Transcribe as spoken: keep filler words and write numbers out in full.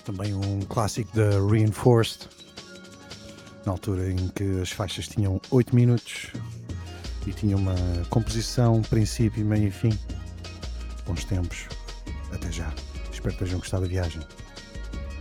Também um clássico da Reinforced, na altura em que as faixas tinham oito minutos e tinha uma composição, princípio, meio e fim. Bons tempos. Até já. Espero que tenham gostado da viagem.